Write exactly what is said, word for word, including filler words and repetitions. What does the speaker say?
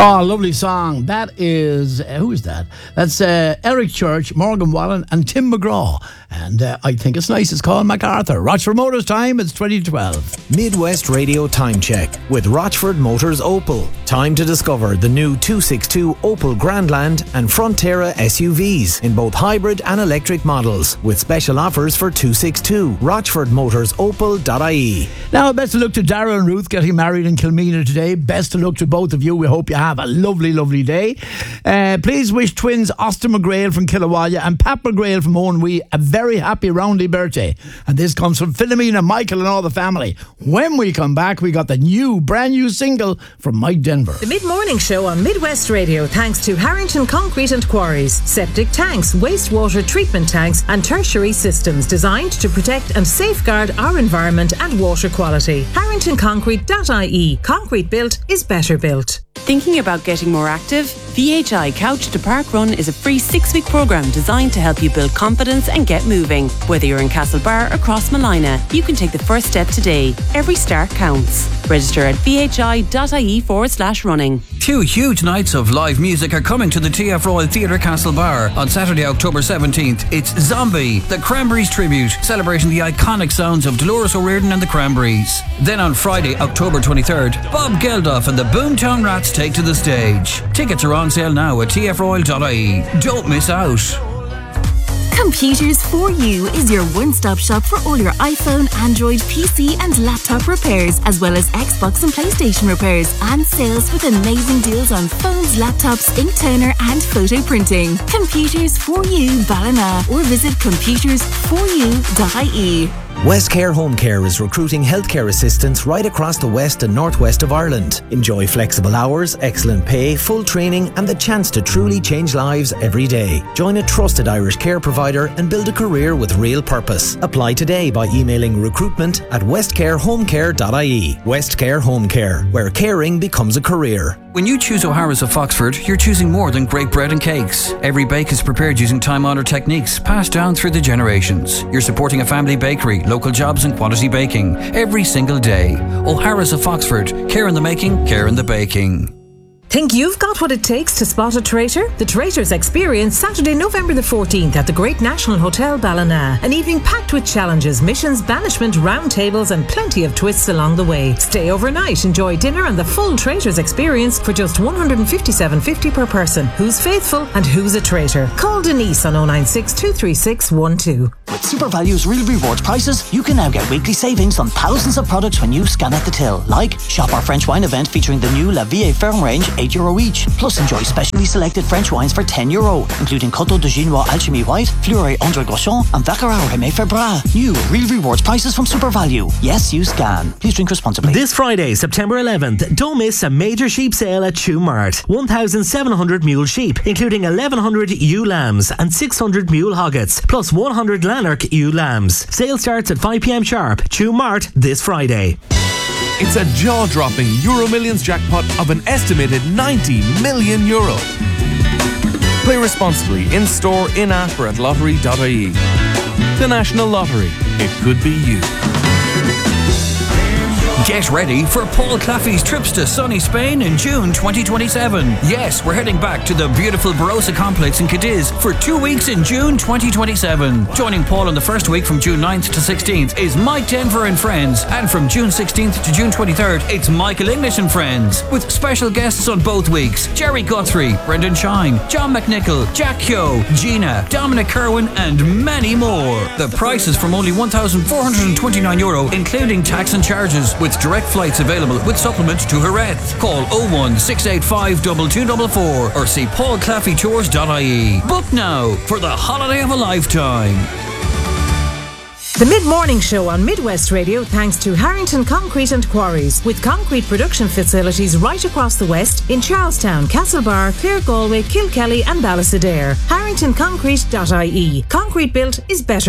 Oh, lovely song. That is, uh, who is that? That's uh, Eric Church, Morgan Wallen and Tim McGraw. And uh, I think it's nice. It's called MacArthur. Rochford Motors time, it's twenty twelve. Midwest Radio Time Check with Rochford Motors Opel. Time to discover the new two sixty-two Opel Grandland and Frontera S U Vs in both hybrid and electric models with special offers for two sixty-two. rochford motors opel dot I E. Now, best of luck to Darrell and Ruth getting married in Kilmeena today. Best of luck to both of you. We hope you have a lovely, lovely day. Uh, please wish twins Austin McGrail from Killawaya and Pat McGrail from Owenwee a very happy roundy birthday. And this comes from Philomena, Michael and all the family. When we come back, we got the new, brand new single from Mike Denver. The Mid-Morning Show on Midwest Radio, thanks to Harrington Concrete and Quarries. Septic tanks, wastewater treatment tanks and tertiary systems designed to protect and safeguard our environment and water quality. harrington concrete dot I E. Concrete built is better built. Thinking about getting more active? V H I Couch to Park Run is a free six-week programme designed to help you build confidence and get moving. Whether you're in Castlebar or Crossmalina, you can take the first step today. Every start counts. Register at vhi.ie forward slash running. Two huge nights of live music are coming to the T F Royal Theatre Castlebar on Saturday, October seventeenth. It's Zombie, the Cranberries tribute, celebrating the iconic sounds of Dolores O'Riordan and the Cranberries. Then on Friday, October twenty-third, Bob Geldof and the Boomtown Rats take to the stage. Tickets are on sale now at t f royal dot I E. Don't miss out. Computers for You is your one-stop shop for all your iPhone, Android, P C and laptop repairs, as well as Xbox and PlayStation repairs and sales with amazing deals on phones, laptops, ink toner and photo printing. Computers for You Ballina, or visit computers for you dot I E. Westcare Home Care is recruiting healthcare assistants right across the west and northwest of Ireland. Enjoy flexible hours, excellent pay, full training and the chance to truly change lives every day. Join a trusted Irish care provider and build a career with real purpose. Apply today by emailing recruitment at westcare home care dot I E. Westcare Home Care, where caring becomes a career. When you choose O'Hara's of Foxford, you're choosing more than great bread and cakes. Every bake is prepared using time-honoured techniques passed down through the generations. You're supporting a family bakery, local jobs and quality baking every single day. O'Hara's of Foxford. Care in the making, care in the baking. Think you've got what it takes to spot a traitor? The Traitors Experience, Saturday, November the fourteenth at the Great National Hotel Ballina. An evening packed with challenges, missions, banishment, round tables and plenty of twists along the way. Stay overnight, enjoy dinner and the full Traitors Experience for just one hundred fifty-seven dollars fifty per person. Who's faithful and who's a traitor? Call Denise on oh nine six, two three six, one two. With Super Value's real rewards prices, you can now get weekly savings on thousands of products when you scan at the till. Like, shop our French wine event featuring the new La Vie Ferme range, eight euro each. Plus enjoy specially selected French wines for ten euro, including Coteau de Ginois Alchimie White, Fleury André Groschon and Vaccarau Rémy Ferbras. New real rewards prices from Super Value. Yes, you scan. Please drink responsibly. This Friday, September eleventh, don't miss a major sheep sale at Shoe Mart. one thousand seven hundred mule sheep, including eleven hundred ewe lambs and six hundred mule hoggets, plus one hundred Lanark ewe lambs. Sale starts at five p m sharp. Shoe Mart this Friday. It's a jaw-dropping Euro Millions jackpot of an estimated ninety million euro. Play responsibly in-store, in-app or at lottery dot I E. The National Lottery. It could be you. Get ready for Paul Claffey's trips to sunny Spain in June twenty twenty-seven. Yes, we're heading back to the beautiful Barossa complex in Cadiz for two weeks in June twenty twenty-seven. Joining Paul on the first week from June ninth to sixteenth is Mike Denver and Friends. And from June sixteenth to June twenty-third, it's Michael English and Friends. With special guests on both weeks, Jerry Guthrie, Brendan Shine, John McNichol, Jack Kyo, Gina, Dominic Kerwin and many more. The price is from only one thousand four hundred twenty-nine euro, including tax and charges, with direct flights available with supplement to Jerez. Call oh one, six eight five, two two four four or see paul claffey tours dot I E. Book now for the holiday of a lifetime. The Mid-Morning Show on Midwest Radio, thanks to Harrington Concrete and Quarries, with concrete production facilities right across the west in Charlestown, Castlebar, Clare, Galway, Kilkelly and Ballysadare. harrington concrete dot I E. Concrete built is better.